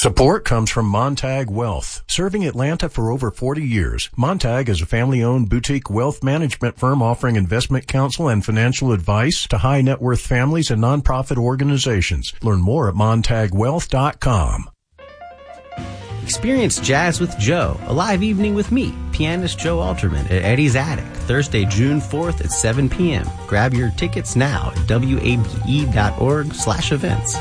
Support comes from Montag Wealth. Serving Atlanta for over 40 years, Montag is a family-owned boutique wealth management firm offering investment counsel and financial advice to high net worth families and nonprofit organizations. Learn more at montagwealth.com. Experience Jazz with Joe, a live evening with me, pianist Joe Alterman, at Eddie's Attic, Thursday, June 4th at 7 p.m. Grab your tickets now at wabe.org/events.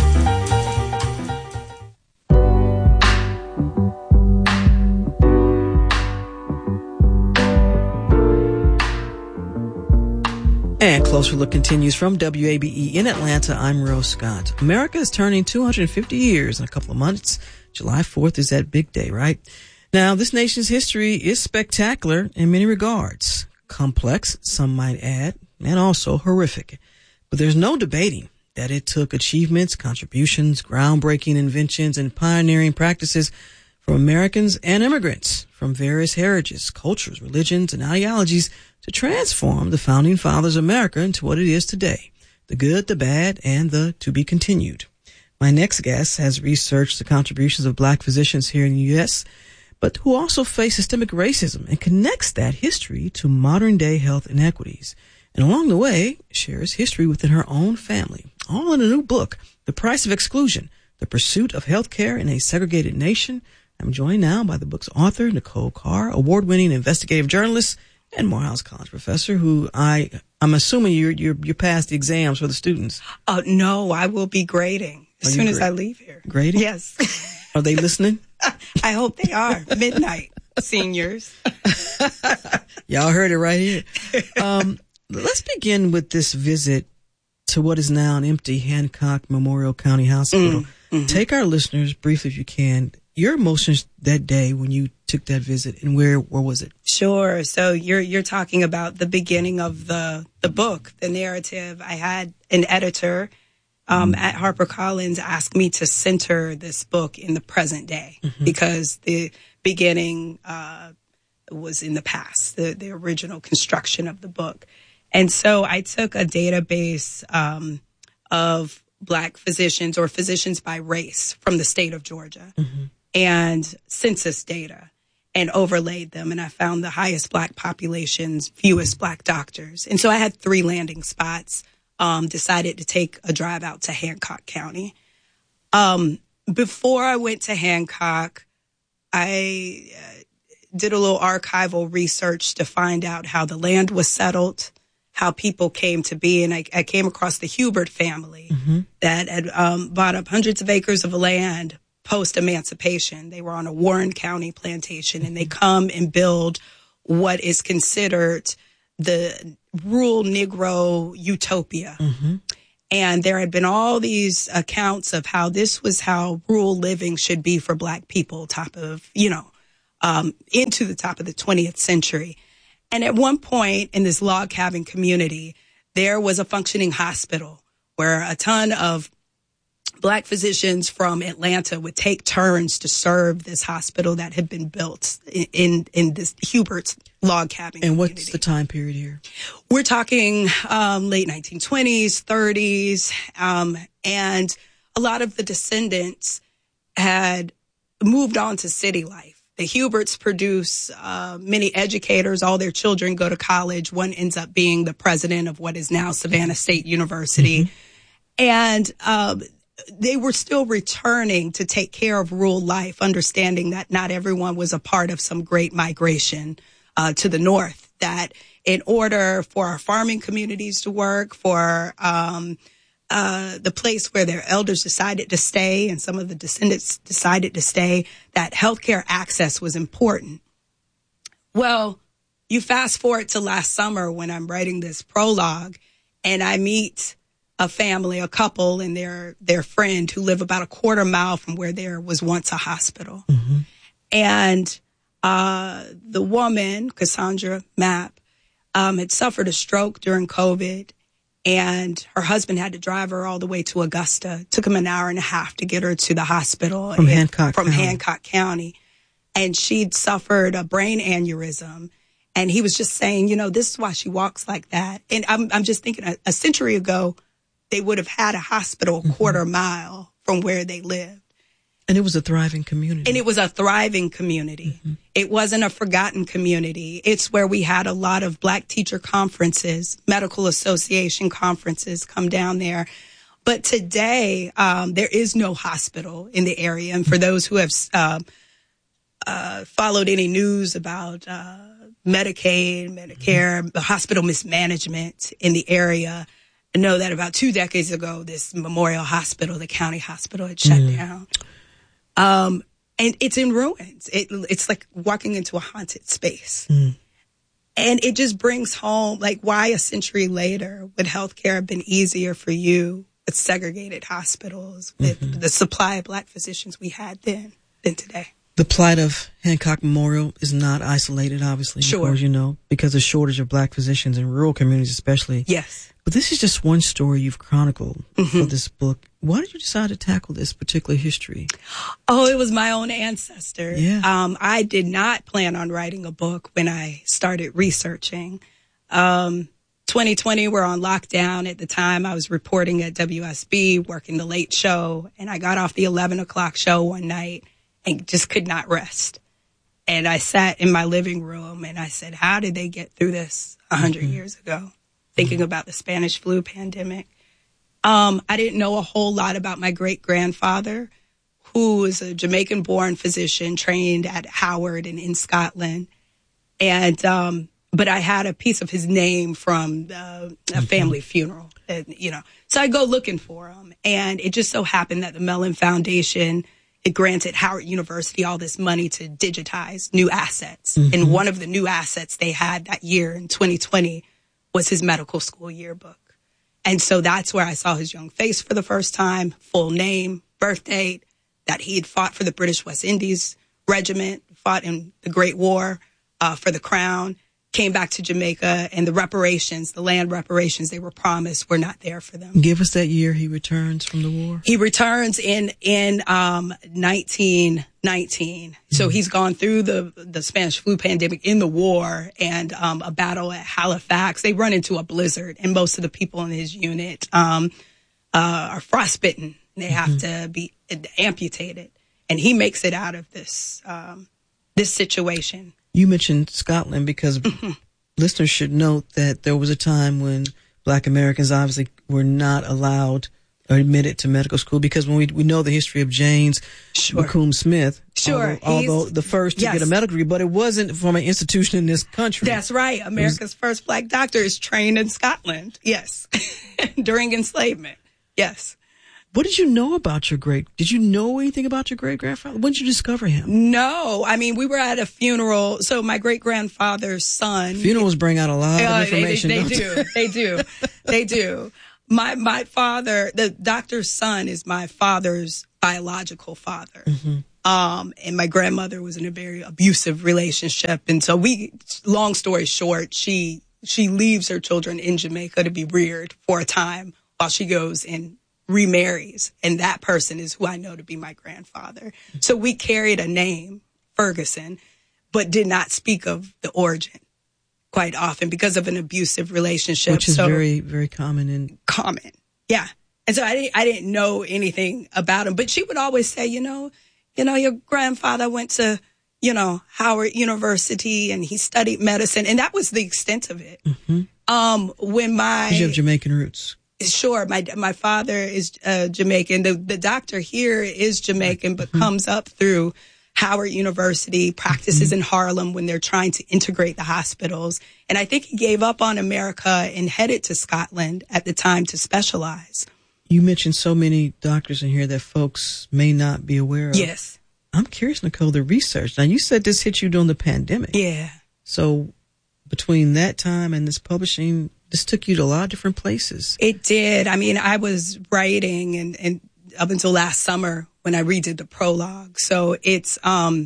And Closer Look continues from WABE in Atlanta. I'm Rose Scott. America is turning 250 years in a couple of months. July 4th is that big day, right? Now, this nation's history is spectacular in many regards. Complex, some might add, and also horrific. But there's no debating that it took achievements, contributions, groundbreaking inventions, and pioneering practices from Americans and immigrants from various heritages, cultures, religions, and ideologies to transform the founding fathers of America into what it is today, the good, the bad, and the to be continued. My next guest has researched the contributions of black physicians here in the U.S., but who also face systemic racism and connects that history to modern-day health inequities. And along the way, shares history within her own family, all in a new book, The Price of Exclusion, The Pursuit of Healthcare in a Segregated Nation. I'm joined now by the book's author, Nicole Carr, award-winning investigative journalist and Morehouse College professor, who I'm assuming you're past the exams for the students. Oh, no, I will be grading as soon as I leave here. Grading? Yes. Are they listening? I hope they are. Midnight, seniors. Y'all heard it right here. Let's begin with this visit to what is now an empty Hancock Memorial County Hospital. Mm-hmm. Take our listeners briefly, if you can, your emotions that day when you took that visit, and where was it? Sure. So you're talking about the beginning of the book, the narrative. I had an editor at HarperCollins ask me to center this book in the present day, because the beginning was in the past, the original construction of the book. And so I took a database of black physicians or physicians by race from the state of Georgia and census data and overlaid them. And I found the highest black populations, fewest black doctors. And so I had 3 landing spots, decided to take a drive out to Hancock County. Before I went to Hancock, I did a little archival research to find out how the land was settled, how people came to be. And I came across the Hubert family that had bought up hundreds of acres of land post-emancipation. They were on a Warren County plantation, and they come and build what is considered the rural Negro utopia. And there had been all these accounts of how this was how rural living should be for black people, into the top of the 20th century. And at one point in this log cabin community, there was a functioning hospital where a ton of black physicians from Atlanta would take turns to serve this hospital that had been built in this Hubert's log cabin community. And what's the time period here? We're talking late 1920s, 30s, and a lot of the descendants had moved on to city life. The Huberts produce many educators. All their children go to college. One ends up being the president of what is now Savannah State University. And they were still returning to take care of rural life, understanding that not everyone was a part of some great migration to the north, that in order for our farming communities to work, for the place where their elders decided to stay and some of the descendants decided to stay, that healthcare access was important. Well, you fast forward to last summer when I'm writing this prologue, and I meet a family, a couple, and their friend who live about a quarter mile from where there was once a hospital. And the woman, Cassandra Mapp, had suffered a stroke during COVID, and her husband had to drive her all the way to Augusta. It took him an hour and a half to get her to the hospital from Hancock County. And she'd suffered a brain aneurysm. And he was just saying, this is why she walks like that. And I'm just thinking a century ago, they would have had a hospital a quarter mile from where they lived. And it was a thriving community. And it was a thriving community. Mm-hmm. It wasn't a forgotten community. It's where we had a lot of Black teacher conferences, medical association conferences come down there. But today, there is no hospital in the area. And for those who have followed any news about Medicaid, Medicare, the hospital mismanagement in the area, know that about 2 decades ago, this Memorial Hospital, the county hospital, had shut down. And it's in ruins. It's like walking into a haunted space. And it just brings home, like, why a century later would healthcare have been easier for you with segregated hospitals, with the supply of Black physicians we had then than today? The plight of Hancock Memorial is not isolated, obviously. Sure. Because of shortage of Black physicians in rural communities especially. Yes. But this is just one story you've chronicled for this book. Why did you decide to tackle this particular history? Oh, it was my own ancestor. Yeah. I did not plan on writing a book when I started researching. 2020, we're on lockdown. At the time, I was reporting at WSB, working the late show, and I got off the 11 o'clock show one night and just could not rest. And I sat in my living room and I said, how did they get through this 100 years ago? Thinking about the Spanish flu pandemic. I didn't know a whole lot about my great-grandfather, who was a Jamaican-born physician trained at Howard and in Scotland. And, but I had a piece of his name from a family funeral, So I go looking for him. And it just so happened that the Mellon Foundation, it granted Howard University all this money to digitize new assets. And one of the new assets they had that year in 2020 was his medical school yearbook. And so that's where I saw his young face for the first time, full name, birth date, that he had fought for the British West Indies Regiment, fought in the Great War for the Crown, came back to Jamaica, and the reparations, the land reparations they were promised, were not there for them. Give us that year he returns from the war. He returns in 1919. So he's gone through the Spanish flu pandemic in the war and a battle at Halifax. They run into a blizzard, and most of the people in his unit are frostbitten. They have to be amputated, and he makes it out of this situation. You mentioned Scotland because listeners should note that there was a time when Black Americans obviously were not allowed or admitted to medical school, because when we know the history of James McComb Smith, although the first to get a medical degree, but it wasn't from an institution in this country. That's right. America's first Black doctor is trained in Scotland. Yes. During enslavement. Yes. What did you know about did you know anything about your great-grandfather? When did you discover him? No. I mean, we were at a funeral. So my great-grandfather's son. Funerals bring out a lot of information. They do. They do. My father, the doctor's son, is my father's biological father. And my grandmother was in a very abusive relationship. And so long story short, she leaves her children in Jamaica to be reared for a time while she goes and remarries, and that person is who I know to be my grandfather. So we carried a name, Ferguson, but did not speak of the origin quite often because of an abusive relationship. Which is very, very common. Yeah. And so I didn't know anything about him, but she would always say, your grandfather went to, Howard University and he studied medicine, and that was the extent of it. Because you have Jamaican roots. Sure. My father is Jamaican. The doctor here is Jamaican, but comes up through Howard University, practices in Harlem when they're trying to integrate the hospitals. And I think he gave up on America and headed to Scotland at the time to specialize. You mentioned so many doctors in here that folks may not be aware of. Yes. I'm curious, Nicole, the research. Now, you said this hit you during the pandemic. Yeah. So between that time and this publishing, this took you to a lot of different places. It did. I mean, I was writing and up until last summer when I redid the prologue. So it's,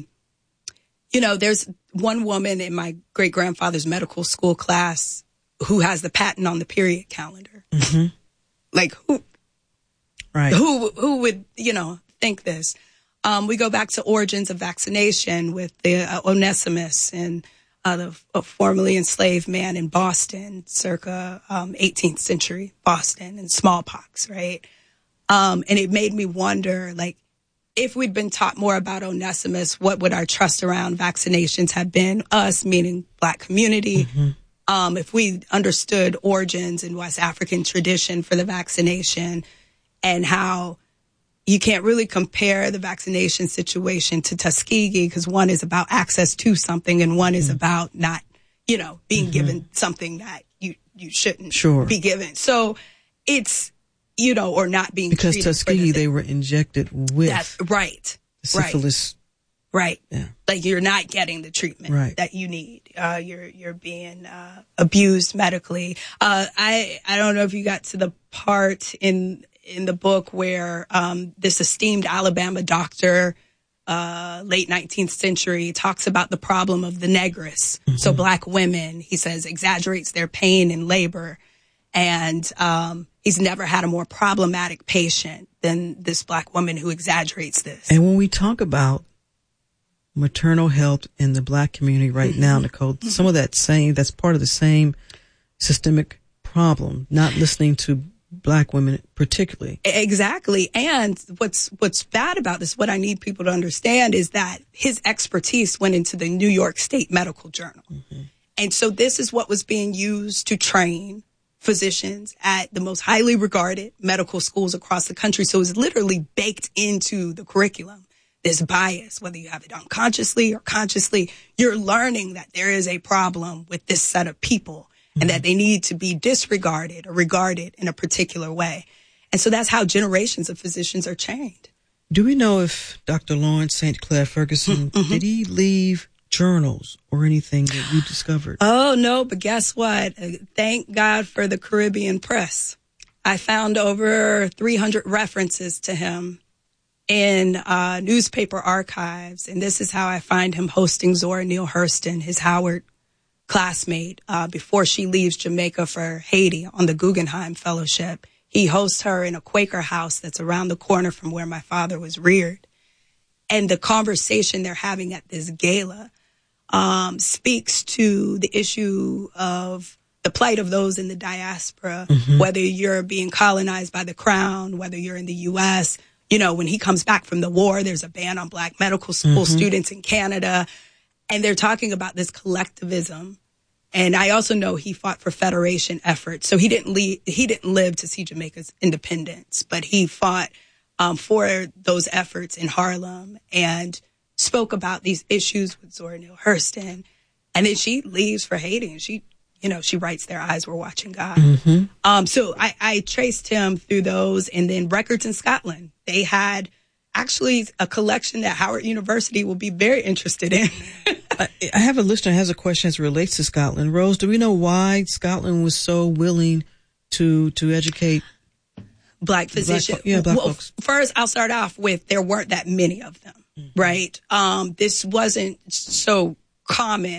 there's one woman in my great-grandfather's medical school class who has the patent on the period calendar. Like who would, think this? We go back to origins of vaccination with the Onesimus and the formerly enslaved man in Boston, circa 18th century Boston, and smallpox, right? And it made me wonder, like, if we'd been taught more about Onesimus, what would our trust around vaccinations have been? Us, meaning Black community. If we understood origins in West African tradition for the vaccination, and how you can't really compare the vaccination situation to Tuskegee, because one is about access to something and one is about not, being given something that you shouldn't be given. So it's, or not being because treated Tuskegee, they were injected with that's right. syphilis. Right. Yeah. Like you're not getting the treatment that you need. You're being abused medically. I don't know if you got to the part in the book where this esteemed Alabama doctor, late 19th century, talks about the problem of the negress. So Black women, he says, exaggerates their pain in labor. And he's never had a more problematic patient than this Black woman who exaggerates this. And when we talk about maternal health in the Black community right now, Nicole, some of that's part of the same systemic problem, not listening to Black women particularly. Exactly. And what's bad about this, what I need people to understand, is that his expertise went into the New York State Medical Journal. And so this is what was being used to train physicians at the most highly regarded medical schools across the country. So it's literally baked into the curriculum. This bias, whether you have it unconsciously or consciously, you're learning that there is a problem with this set of people and that they need to be disregarded or regarded in a particular way. And so that's how generations of physicians are trained. Do we know if Dr. Lawrence St. Clair Ferguson, did he leave journals or anything that you discovered? Oh, no, but guess what? Thank God for the Caribbean Press. I found over 300 references to him in newspaper archives. And this is how I find him hosting Zora Neale Hurston, his Howard classmate, before she leaves Jamaica for Haiti on the Guggenheim Fellowship. He hosts her in a Quaker house that's around the corner from where my father was reared. And the conversation they're having at this gala speaks to the issue of the plight of those in the diaspora, whether you're being colonized by the crown, whether you're in the U.S., when he comes back from the war, there's a ban on Black medical school students in Canada. And they're talking about this collectivism. And I also know he fought for federation efforts. So he didn't live to see Jamaica's independence, but he fought for those efforts in Harlem and spoke about these issues with Zora Neale Hurston. And then she leaves for Haiti and she writes Their Eyes Were Watching God. So I traced him through those. And then Records in Scotland. They had actually a collection that Howard University will be very interested in. I have a listener who has a question as it relates to Scotland. Rose, do we know why Scotland was so willing to educate Black physicians? Black folks. First, I'll start off with there weren't that many of them, right? This wasn't so common